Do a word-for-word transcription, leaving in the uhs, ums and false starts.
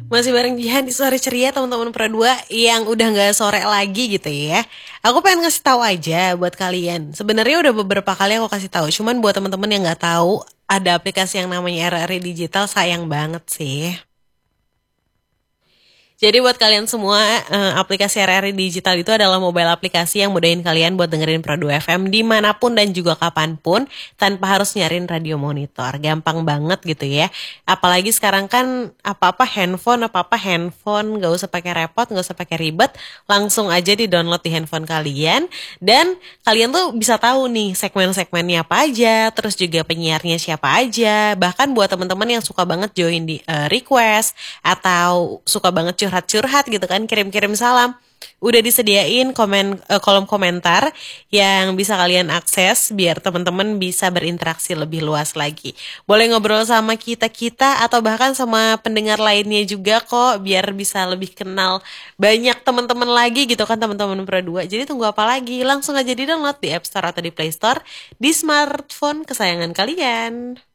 Masih bareng Jihan di sore ceria teman-teman Pro dua yang udah nggak sore lagi gitu ya. Aku pengen ngasih tahu aja buat kalian. Sebenarnya udah beberapa kali aku kasih tahu, cuman buat teman-teman yang nggak tahu ada aplikasi yang namanya R R I Digital, sayang banget sih. Jadi buat kalian semua, eh, aplikasi R R I Digital itu adalah mobile aplikasi yang mudahin kalian buat dengerin Pro dua F M dimanapun dan juga kapanpun tanpa harus nyariin radio monitor. Gampang banget gitu ya. Apalagi sekarang kan apa-apa handphone, apa-apa handphone, gak usah pakai repot, gak usah pakai ribet, langsung aja di download di handphone kalian. Dan kalian tuh bisa tahu nih segmen-segmennya apa aja, terus juga penyiarnya siapa aja. Bahkan buat teman-teman yang suka banget join di eh, request atau suka banget curhat-curhat gitu kan, kirim-kirim salam. Udah disediain komen eh, kolom komentar yang bisa kalian akses biar teman-teman bisa berinteraksi lebih luas lagi. Boleh ngobrol sama kita-kita atau bahkan sama pendengar lainnya juga kok biar bisa lebih kenal banyak teman-teman lagi gitu kan teman-teman Pro dua. Jadi tunggu apa lagi? Langsung aja di download di App Store atau di Play Store di smartphone kesayangan kalian.